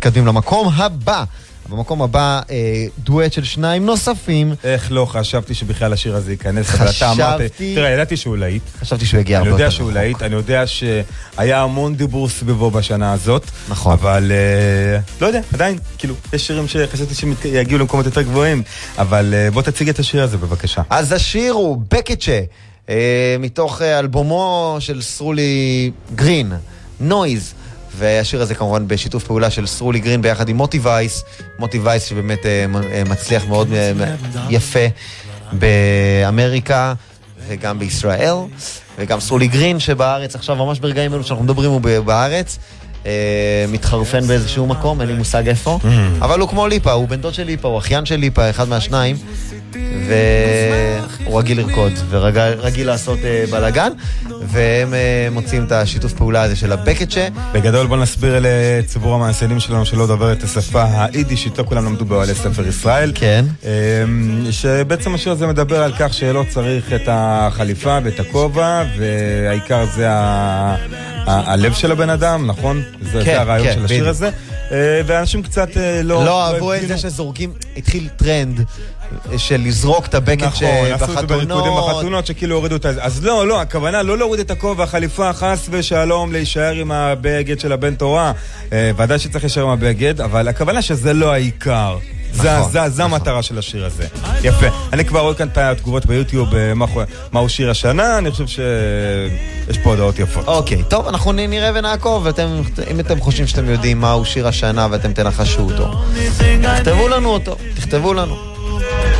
מתקדמים למקום הבא. במקום הבא, דואט של שניים נוספים. איך לא, חשבתי שבכלל השיר הזה ייכנס. חשבתי... תראה, ידעתי שהוא להיט. חשבתי שהוא הגיע הרבה יותר. אני יודע שהוא להיט, אני יודע שהיה המון דיבור סביבו בשנה הזאת. נכון. אבל, לא יודע, עדיין, כאילו, יש שירים שחשבתי שיגיעו למקומות יותר גבוהים. אבל בוא תציג את השיר הזה, בבקשה. אז השיר הוא בקצ'ה, מתוך אלבומו של סרולי גרין, נויז. והשיר הזה כמובן בשיתוף פעולה של סרולי גרין ביחד עם מוטי וייס. מוטי וייס שבאמת מצליח מאוד יפה באמריקה וגם בישראל. וגם סרולי גרין שבארץ עכשיו ממש ברגעים אלו שאנחנו מדברים הוא בארץ. מתחרפן באיזשהו מקום, אין לי מושג איפה. אבל הוא כמו ליפה, הוא בן דוד של ליפה, הוא אחיין של ליפה, אחד מהשניים. והוא רגיל לרקוד ורגיל לעשות בלגן, והם מוצאים את השיתוף פעולה הזה של הבקצ'ה. בגדול בוא נסביר לציבור המאזינים שלנו שלא דובר את השפה היידיש, איתו כולם למדו באוהלי ספר ישראל. כן. שבעצם השיר הזה מדבר על כך שלא צריך את החליפה ואת הכובע, והעיקר זה הלב של הבן אדם, נכון? זה הרעיון של השיר הזה. ואנשים קצת לא אהבו את זה שזורקים, התחיל טרנד של לזרוק את הבקט בחתונות שכאילו הורידו את זה. אז לא, הכוונה לא להוריד את הכובע, החליפה, חס ושלום, להישאר עם הבגד של הבן תורה. ודאי שצריך להישאר עם הבגד, אבל הכוונה שזה לא העיקר. זה המטרה של השיר הזה. יפה. אני כבר רואה כאן את התגובות ביוטיוב, מהו שיר השנה, אני חושב שיש פה הודעות יפות. אוקיי, טוב, אנחנו נראה ונעקוב, אם אתם חושבים שאתם יודעים מהו שיר השנה ואתם תנחשו אותו, תכתבו לנו אותו, תכתבו לנו.